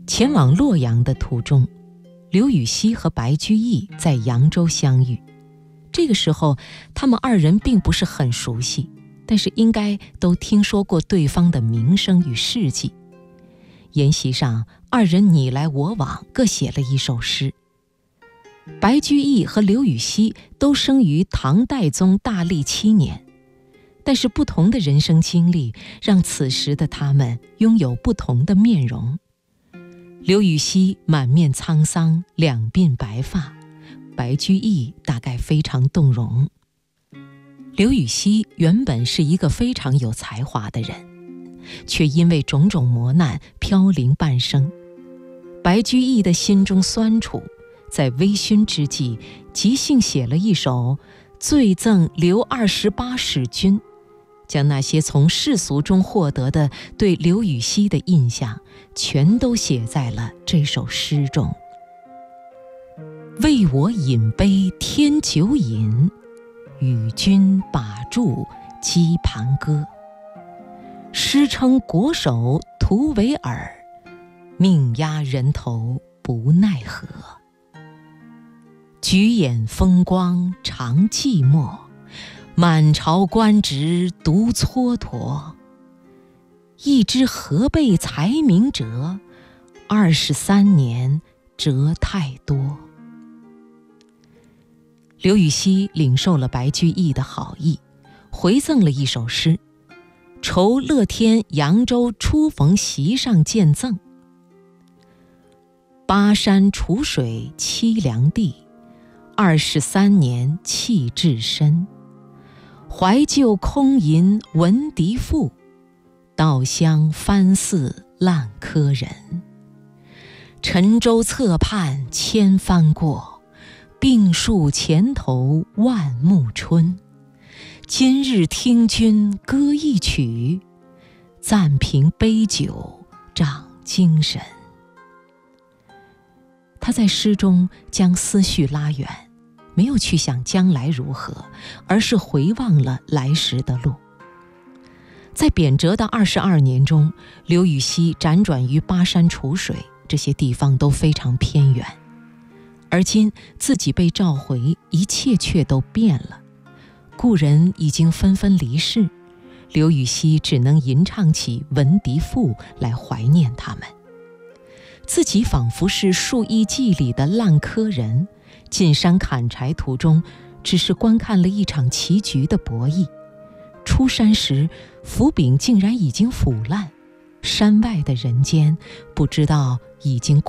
前往洛阳的途中，刘禹锡和白居易在扬州相遇。这个时候，他们二人并不是很熟悉，但是应该都听说过对方的名声与事迹。宴席上，二人你来我往，各写了一首诗。白居易和刘禹锡都生于唐代宗大历7年，但是不同的人生经历让此时的他们拥有不同的面容。刘禹锡满面沧桑，两鬓白发，白居易大概非常动容。刘禹锡原本是一个非常有才华的人，却因为种种磨难飘零半生。白居易的心中酸楚，在微醺之际即兴写了一首《醉赠刘28使君》，将那些从世俗中获得的对刘禹锡的印象全都写在了这首诗中。为我饮杯添酒饮，与君把箸击盘歌。诗称国手徒为尔，命压人头不奈何。举眼风光常寂寞，满朝官职独蹉跎。一知河北才名折，23年折太多。刘禹锡领受了白居易的好意，回赠了一首诗，酬乐天扬州初逢席上见赠。巴山楚水凄凉地，23年弃置身。怀旧空吟闻笛赋，稻香翻似烂柯人。沉舟侧畔千帆过，病树前头万木春。今日听君歌一曲，暂凭杯酒长精神。他在诗中将思绪拉远，没有去想将来如何，而是回望了来时的路。在贬谪的22年中，刘禹锡辗转于巴山楚水，这些地方都非常偏远。而今自己被召回，一切却都变了。故人已经纷纷离世，刘禹锡只能吟唱起《闻笛赋》来怀念他们。自己仿佛是《树异记》里的烂柯人，进山砍柴途中只是观看了一场棋局的博弈。出山时斧柄竟然已经腐烂，山外的人间不知道已经